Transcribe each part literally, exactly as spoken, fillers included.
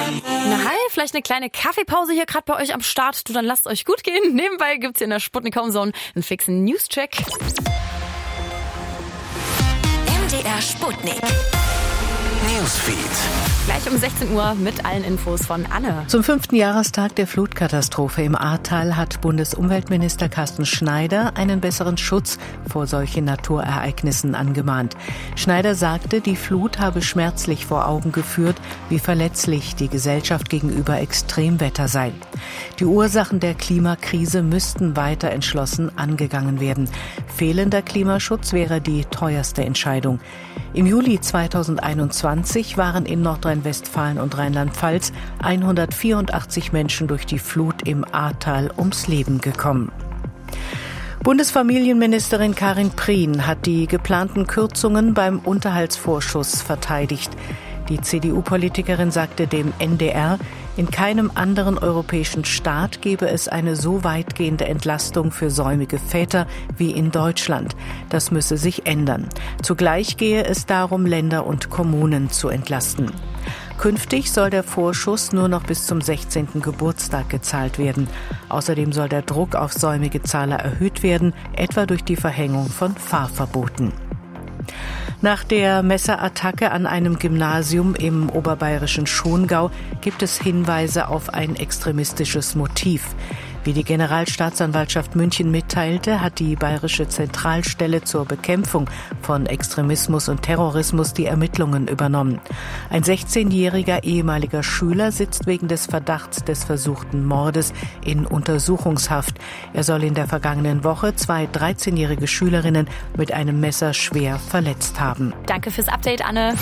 Na hi, vielleicht eine kleine Kaffeepause hier gerade bei euch am Start. Du, dann lasst euch gut gehen. Nebenbei gibt's hier in der Sputnik Homezone einen fixen News-Check. M D R Sputnik Newsfeed. Gleich um sechzehn Uhr mit allen Infos von Anne. Zum fünften Jahrestag der Flutkatastrophe im Ahrtal hat Bundesumweltminister Carsten Schneider einen besseren Schutz vor solchen Naturereignissen angemahnt. Schneider sagte, die Flut habe schmerzlich vor Augen geführt, wie verletzlich die Gesellschaft gegenüber Extremwetter sei. Die Ursachen der Klimakrise müssten weiter entschlossen angegangen werden. Fehlender Klimaschutz wäre die teuerste Entscheidung. Im Juli zweitausendeinundzwanzig waren in Nordrhein-Westfalen und Rheinland-Pfalz hundertvierundachtzig Menschen durch die Flut im Ahrtal ums Leben gekommen. Bundesfamilienministerin Karin Prien hat die geplanten Kürzungen beim Unterhaltsvorschuss verteidigt. Die C D U-Politikerin sagte dem N D R, in keinem anderen europäischen Staat gebe es eine so weitgehende Entlastung für säumige Väter wie in Deutschland. Das müsse sich ändern. Zugleich gehe es darum, Länder und Kommunen zu entlasten. Künftig soll der Vorschuss nur noch bis zum sechzehnten Geburtstag gezahlt werden. Außerdem soll der Druck auf säumige Zahler erhöht werden, etwa durch die Verhängung von Fahrverboten. Nach der Messerattacke an einem Gymnasium im oberbayerischen Schongau gibt es Hinweise auf ein extremistisches Motiv. Wie die Generalstaatsanwaltschaft München mitteilte, hat die Bayerische Zentralstelle zur Bekämpfung von Extremismus und Terrorismus die Ermittlungen übernommen. Ein sechzehnjähriger ehemaliger Schüler sitzt wegen des Verdachts des versuchten Mordes in Untersuchungshaft. Er soll in der vergangenen Woche zwei dreizehnjährige Schülerinnen mit einem Messer schwer verletzt haben. Danke fürs Update, Anne.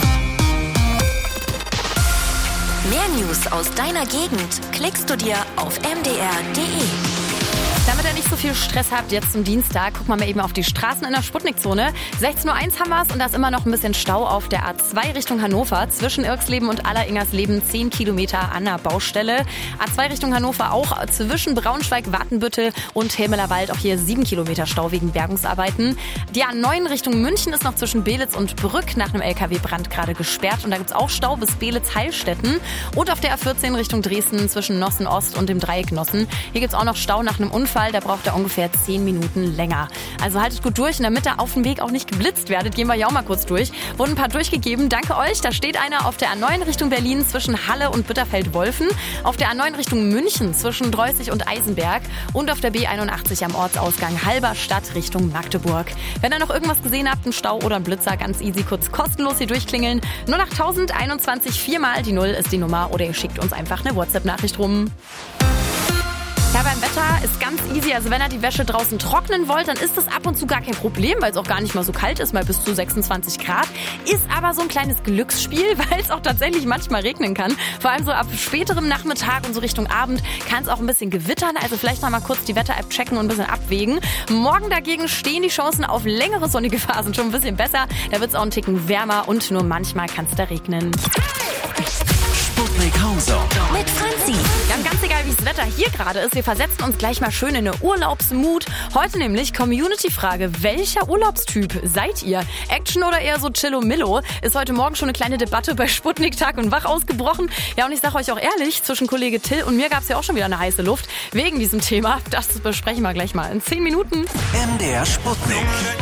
Mehr News aus deiner Gegend klickst du dir auf m d r punkt d e. Damit ihr nicht so viel Stress habt jetzt zum Dienstag, guck mal eben auf die Straßen in der Sputnik-Zone. sechzehn Uhr eins haben wir es und da ist immer noch ein bisschen Stau auf der A zwei Richtung Hannover. Zwischen Irksleben und Alleringersleben zehn Kilometer an der Baustelle. A zwei Richtung Hannover auch zwischen Braunschweig, Watenbüttel und Helmelerwald auch hier sieben Kilometer Stau wegen Bergungsarbeiten. Die A neun Richtung München ist noch zwischen Belitz und Brück nach einem L K W-Brand gerade gesperrt. Und da gibt es auch Stau bis Belitz-Heilstätten. Und auf der A vierzehn Richtung Dresden zwischen Nossen Ost und dem Dreieck Nossen. Hier gibt es auch noch Stau nach einem Unfall. Da braucht er ungefähr zehn Minuten länger. Also haltet gut durch und damit ihr auf dem Weg auch nicht geblitzt werdet, gehen wir ja auch mal kurz durch. Wurden ein paar durchgegeben. Danke euch. Da steht einer auf der A neun Richtung Berlin zwischen Halle und Bitterfeld-Wolfen. Auf der A neun Richtung München zwischen Dreußig und Eisenberg. Und auf der B einundachtzig am Ortsausgang Halberstadt Richtung Magdeburg. Wenn ihr noch irgendwas gesehen habt, einen Stau oder einen Blitzer, ganz easy, kurz kostenlos hier durchklingeln. null acht null null einundzwanzig viermal die Null ist die Nummer oder ihr schickt uns einfach eine WhatsApp-Nachricht rum. Ja, beim Wetter ist ganz easy. Also wenn ihr die Wäsche draußen trocknen wollt, dann ist das ab und zu gar kein Problem, weil es auch gar nicht mal so kalt ist, mal bis zu sechsundzwanzig Grad. Ist aber so ein kleines Glücksspiel, weil es auch tatsächlich manchmal regnen kann. Vor allem so ab späterem Nachmittag und so Richtung Abend kann es auch ein bisschen gewittern. Also vielleicht noch mal kurz die Wetter-App checken und ein bisschen abwägen. Morgen dagegen stehen die Chancen auf längere sonnige Phasen schon ein bisschen besser. Da wird es auch einen Ticken wärmer und nur manchmal kann es da regnen. Sputnik Homezone mit Franzi. Ja, ganz egal, wie das Wetter hier gerade ist, wir versetzen uns gleich mal schön in eine Urlaubsmut. Heute nämlich Community-Frage. Welcher Urlaubstyp seid ihr? Action oder eher so Chillo-Millo? Ist heute Morgen schon eine kleine Debatte bei Sputnik Tag und Wach ausgebrochen. Ja, und ich sage euch auch ehrlich, zwischen Kollege Till und mir gab es ja auch schon wieder eine heiße Luft wegen diesem Thema. Das besprechen wir gleich mal in zehn Minuten. M D R Sputnik.